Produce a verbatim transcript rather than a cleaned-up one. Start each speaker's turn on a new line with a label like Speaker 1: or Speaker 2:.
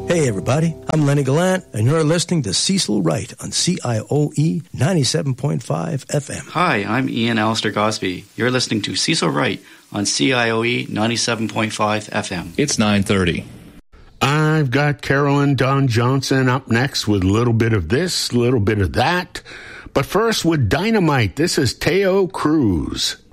Speaker 1: Hey everybody, I'm Lenny Gallant, and you're listening to Cecil Wright on C I O E ninety-seven point five F M.
Speaker 2: Hi, I'm Ian Alistair Gosby. You're listening to Cecil Wright on C I O E ninety-seven point five F M.
Speaker 3: It's nine thirty.
Speaker 4: I've got Carolyn Don Johnson up next with a little bit of this, a little bit of that. But first with Dynamite, this is Teo Cruz.